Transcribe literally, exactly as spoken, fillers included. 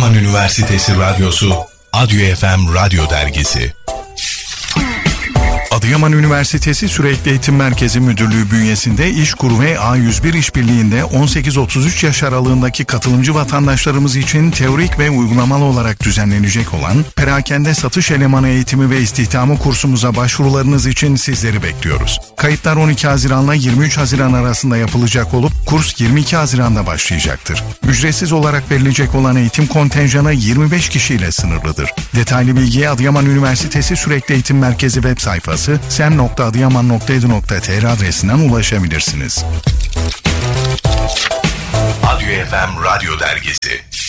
Adıyaman Üniversitesi Radyosu, Adyo F M Radyo Dergisi. Adıyaman Üniversitesi Sürekli Eğitim Merkezi Müdürlüğü bünyesinde İşkur ve A yüz bir işbirliğinde on sekiz otuz üç yaş aralığındaki katılımcı vatandaşlarımız için teorik ve uygulamalı olarak düzenlenecek olan perakende satış elemanı eğitimi ve istihdamı kursumuza başvurularınız için sizleri bekliyoruz. Kayıtlar on iki Haziran'la yirmi üç Haziran arasında yapılacak olup kurs yirmi iki Haziran'da başlayacaktır. Ücretsiz olarak verilecek olan eğitim kontenjanı yirmi beş kişiyle sınırlıdır. Detaylı bilgiye Adıyaman Üniversitesi Sürekli Eğitim Merkezi web sayfası sem nokta adıyaman nokta edu nokta tr adresinden ulaşabilirsiniz. Adyo F M Radyo Dergisi.